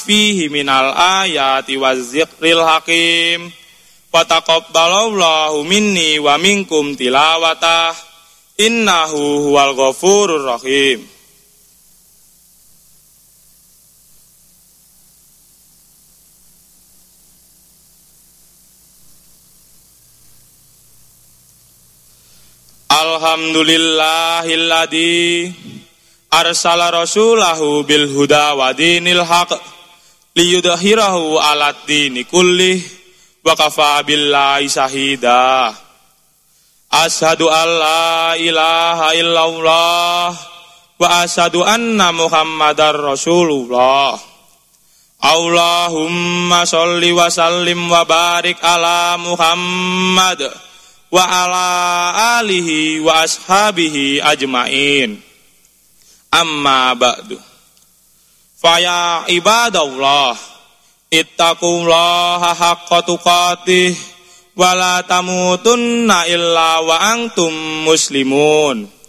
fihi minal ayati wadzikril hakim wa taqabbalallahu minni wa minkum tilawatah innahu huwal ghafurur rahim. Alhamdulillahilladzi arsala rasulahu bil huda wa dinil haq liyudhhirahu 'alad dini kullih wa kafa billahi shahida. Asyhadu an la ilaha illallah wa asyhadu anna muhammadar rasulullah. Allahumma sholli wa sallim wa barik ala Muhammad wa ala alihi wa ashabihi ajmain. Amma ba'du. Faya ibadallah ittaqullaha haqqa tuqatih wa la tamutunna illa wa antum muslimun.